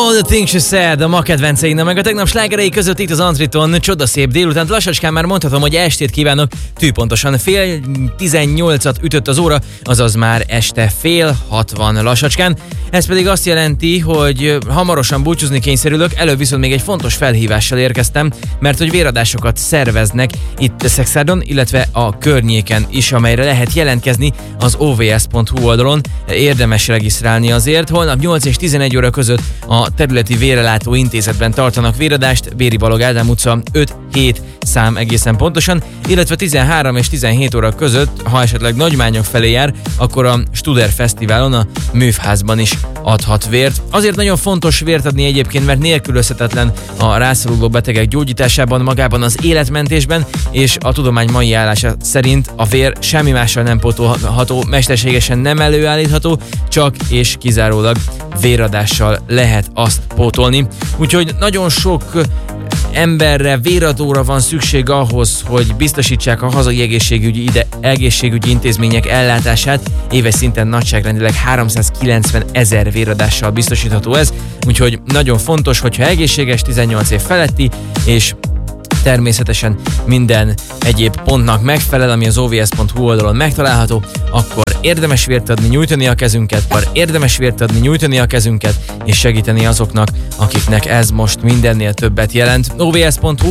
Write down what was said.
All the Things You Said, a ma kedvenceinknek, meg a tegnap slágerei között itt az Antriton. Csodaszép délután. Lassacskán már mondhatom, hogy estét kívánok. Tűpontosan 7:18 ütött az óra, azaz már este 7:60 lassacskán. Ez pedig azt jelenti, hogy hamarosan búcsúzni kényszerülök, előbb viszont még egy fontos felhívással érkeztem, mert hogy véradásokat szerveznek itt Szexádon, illetve a környéken is, amelyre lehet jelentkezni az ovs.hu oldalon. Érdemes regisztrálni azért. Holnap 8 és 11 óra között a területi vérellátó intézetben tartanak véradást, Béri Balog Ádám utca 5-7 szám egészen pontosan, illetve 13 és 17 óra között, ha esetleg Nagymányok felé jár, akkor a Studer Fesztiválon, a Művházban is adhat vért. Azért nagyon fontos vért adni egyébként, mert nélkülözhetetlen a rászoruló betegek gyógyításában, magában az életmentésben, és a tudomány mai állása szerint a vér semmi mással nem pótolható, mesterségesen nem előállítható, csak és kizárólag véradással lehet azt pótolni. Úgyhogy nagyon sok emberre, véradóra van szükség ahhoz, hogy biztosítsák a hazai egészségügyi intézmények ellátását. Éves szinten nagyságrendileg 390 000 véradással biztosítható ez, úgyhogy nagyon fontos, hogyha egészséges, 18 év feletti, és természetesen minden egyéb pontnak megfelel, ami az ovs.hu oldalon megtalálható, akkor érdemes vért adni, nyújtani a kezünket, és segíteni azoknak, akiknek ez most mindennél többet jelent. ovs.hu